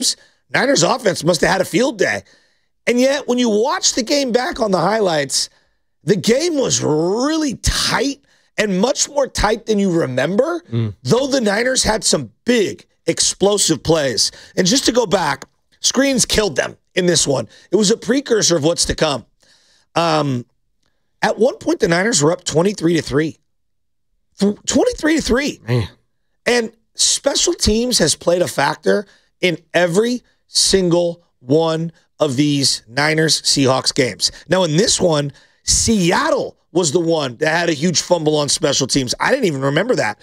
Niners offense must have had a field day. And yet, when you watch the game back on the highlights, the game was really tight and much more tight than you remember, though the Niners had some big, explosive plays. And just to go back, screens killed them in this one. It was a precursor of what's to come. At one point, the Niners were up 23-3. 23-3. Man. And special teams has played a factor in every single one of these Niners-Seahawks games. Now, in this one, Seattle was the one that had a huge fumble on special teams. I didn't even remember that.